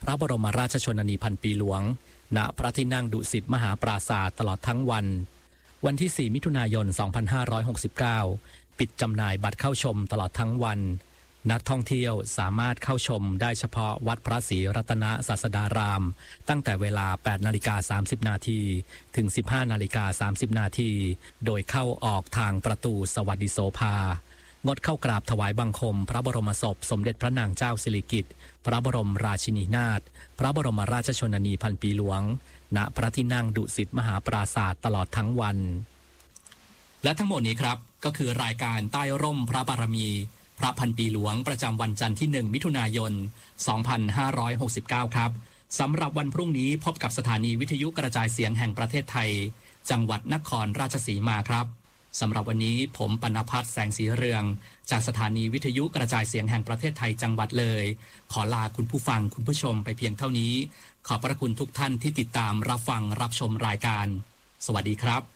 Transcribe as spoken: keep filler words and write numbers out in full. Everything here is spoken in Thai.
พระบรมราชชนนีพันปีหลวงณพระที่นั่งดุสิตมหาปราสาทตลอดทั้งวันวันที่สี่มิถุนายนสองพันห้าร้อยหกสิบเก้าปิดจำหน่ายบัตรเข้าชมตลอดทั้งวันนักท่องเที่ยวสามารถเข้าชมได้เฉพาะวัดพระศรีรัตนศาสดารามตั้งแต่เวลา แปดนาฬิกาสามสิบนาทีถึง สิบห้านาฬิกาสามสิบนาทีโดยเข้าออกทางประตูสวัสดิโสภางดเข้ากราบถวายบังคมพระบรมศพสมเด็จพระนางเจ้าสิริกิติ์พระบรมราชินีนาถพระบรมราชชนนีพันปีหลวงณพระที่นั่งดุสิตมหาปราสาทตลอดทั้งวันและทั้งหมดนี้ครับก็คือรายการใต้ร่มพระบารมีพระพันปีหลวงประจำวันจันทร์ที่หนึ่งมิถุนายนสองพันห้าร้อยหกสิบเก้าครับสำหรับวันพรุ่งนี้พบกับสถานีวิทยุกระจายเสียงแห่งประเทศไทยจังหวัดนครราชสีมาครับสำหรับวันนี้ผมปณภัทรแสงสีเรืองจากสถานีวิทยุกระจายเสียงแห่งประเทศไทยจังหวัดเลยขอลาคุณผู้ฟังคุณผู้ชมไปเพียงเท่านี้ขอบพระคุณทุกท่านที่ติดตามรับฟังรับชมรายการสวัสดีครับ